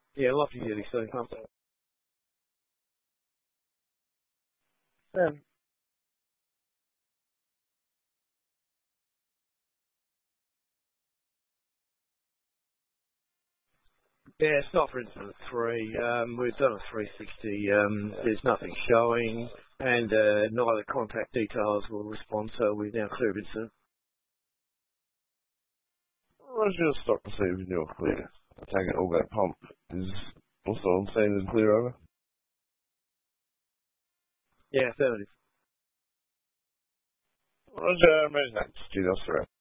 Yeah, love to hear these things. Um, yeah, it's not for incident 3. We've done a 360. There's nothing showing, and neither contact details will respond, so we've now cleared incident. Roger, stock received in your clear. I take it all that pump is also on scene and clear over. Yeah, affirmative. Roger, imagine that. GDOS